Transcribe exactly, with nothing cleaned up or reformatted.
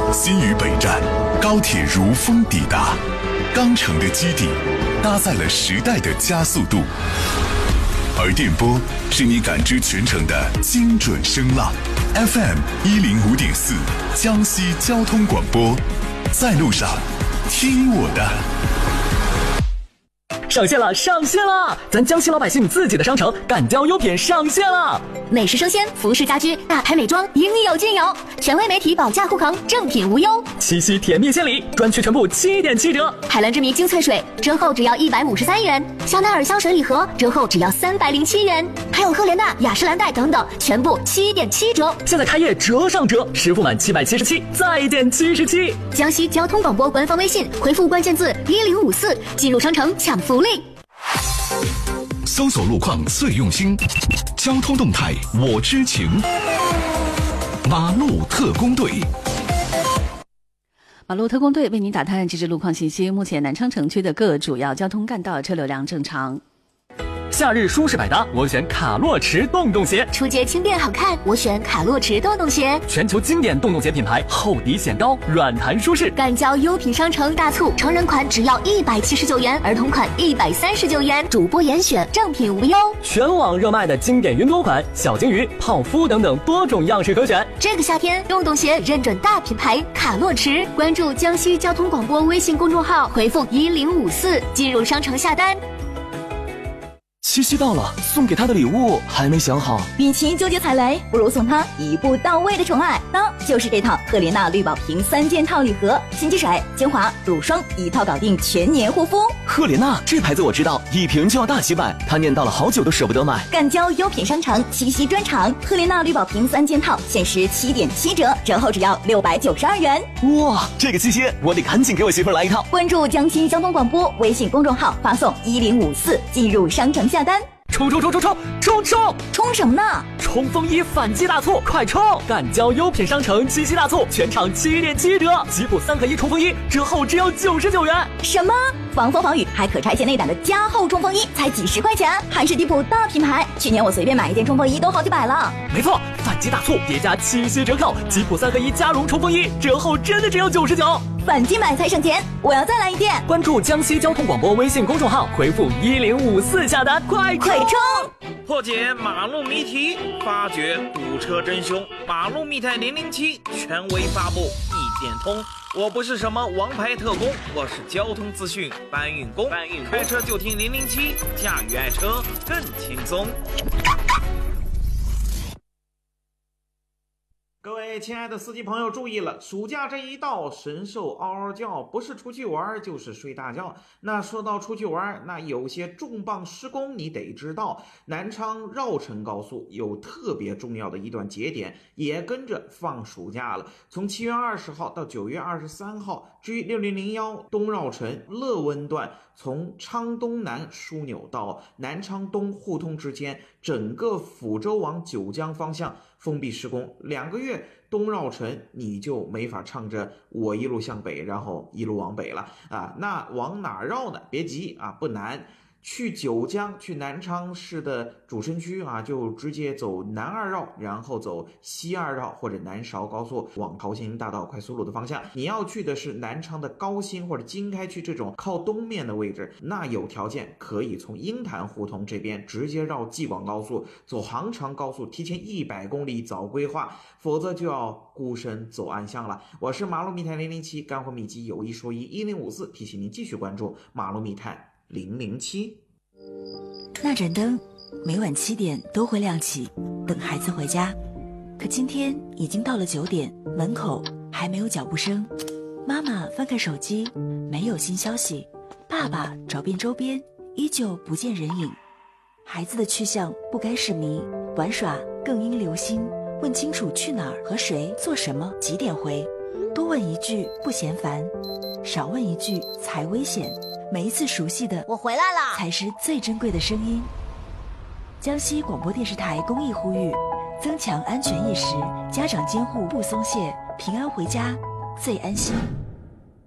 新余北站，高铁如风抵达，钢城的基地搭载了时代的加速度，而电波是你感知全程的精准声浪。F M 一零五点四，江西交通广播，在路上听我的。 上线了，上线了！咱江西老百姓自己的商城敢交优品上线了， 美食生鲜、服饰家居、大牌美妆应有尽有，权威媒体保价护航，正品无忧。 七夕甜蜜献礼，专区全部七点七折。 海蓝之谜精粹水折后只要一百五十三元，香奈儿香水礼盒折后只要三百零七元，还有赫莲娜、雅诗兰黛等等，全部七点七折。 现在开业折上折，实付满七百七十七再减七十七。 江西交通广播官方微信回复关键字一零五四，进入商城抢福利。 搜索路况最用心，交通动态我知情。马路特工队， 马路特工队为您打探即时路况信息。目前南昌城区的各主要交通干道车流量正常。 夏日舒适百搭，我选卡洛驰洞洞鞋； 出街轻便好看，我选卡洛驰洞洞鞋。 全球经典洞洞鞋品牌，厚底显高，软弹舒适。 敢交优品商城大促，成人款只要一百七十九元，儿童款一百三十九元，主播严选，正品无忧。 全网热卖的经典云朵款、小金鱼、泡芙等等多种样式可选。 这个夏天，洞洞鞋认准大品牌卡洛驰，关注江西交通广播微信公众号，回复一零五四进入商城下单。 七夕到了，送给他的礼物还没想好。 与其纠结踩雷，不如送他一步到位的宠爱，那就是这套赫莲娜绿宝瓶三件套礼盒，心机水、精华、乳霜一套搞定，全年护肤。 赫莲娜这牌子我知道，一瓶就要大几百，他念叨了好久都舍不得买。 敢交优品商城七夕专场，赫莲娜绿宝瓶三件套限时七点七折，折后只要六百九十二元。 哇，这个七夕我得赶紧给我媳妇来一套。 关注江西交通广播微信公众号，发送一零五四进入商城下单。 冲冲冲冲冲冲冲！ 冲什么呢？ 冲锋衣反击大促，快冲！敢交优品商城七夕大促，全场七点七折，吉普三合一冲锋衣折后只要九十九元。 什么？防风防雨还可拆卸内胆的加厚冲锋衣才几十块钱，还是迪普大品牌。去年我随便买一件冲锋衣都好几百了。 没错，反击大促叠加七夕折扣，吉普三合一加绒冲锋衣折后真的只要九十九。 反击买才省钱，我要再来一件。 关注江西交通广播微信公众号，回复一零五四下单，快快冲！ 破解马路谜题，发掘堵车真凶。马路密探零零七权威发布，一点通。我不是什么王牌特工，我是交通资讯搬运工。搬运开车就听零零七，驾驭爱车更轻松。各位亲爱的司机朋友注意了，暑假这一到，神兽嗷嗷叫，不是出去玩就是睡大觉。那说到出去玩，那有些重磅施工你得知道，南昌绕城高速有特别重要的一段节点也跟着放暑假了，从七月二十号到九月二十三号。至于六零零一东绕城乐温段，从昌东南枢纽到南昌东互通之间，整个抚州往九江方向封闭施工，两个月东绕城你就没法唱着我一路向北，然后一路往北了啊。那往哪绕呢？别急啊，不难。去九江，去南昌市的主城区啊，就直接走南二绕，然后走西二绕或者南韶高速往桃兴大道快速路的方向。你要去的是南昌的高新或者经开区这种靠东面的位置，那有条件可以从鹰潭胡同这边直接绕济广高速，走杭长高速，提前一百公里早规划，否则就要孤身走暗巷了。我是马路密探零零七，干货秘籍有一说一，一零五四提醒您继续关注马路密探零零七。 那盏灯每晚七点都会亮起，等孩子回家。可今天已经到了九点，门口还没有脚步声。妈妈翻看手机，没有新消息。爸爸找遍周边，依旧不见人影。孩子的去向不该是谜，玩耍更应留心。问清楚去哪儿、和谁、做什么、几点回。多问一句不嫌烦，少问一句才危险。每一次熟悉的我回来了才是最珍贵的声音。江西广播电视台公益呼吁，增强安全意识，家长监护不松懈，平安回家最安心。